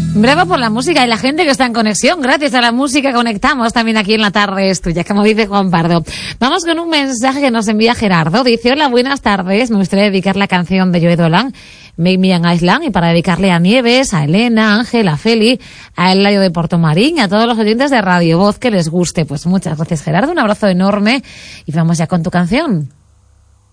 Bravo por la música y la gente que está en conexión. Gracias a la música conectamos también aquí en La Tarde es Tuya, como dice Juan Pardo. Vamos con un mensaje que nos envía Gerardo. Dice: hola, buenas tardes. Me gustaría dedicar la canción de Joe Dolan, Make Me an Island, y para dedicarle a Nieves, a Elena, a Ángel, a Feli, a Elayo de Portomarín y a todos los oyentes de Radio Voz que les guste. Pues muchas gracias, Gerardo. Un abrazo enorme y vamos ya con tu canción.